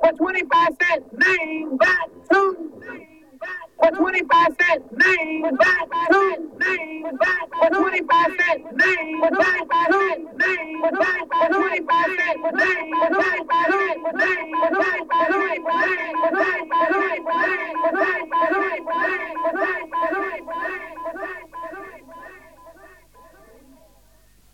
For 25 cents, name that tune. For 25 cents, name that tune. For 25 cents, name that tune. For 25 cents, name that tune. For 25 cents, name that tune.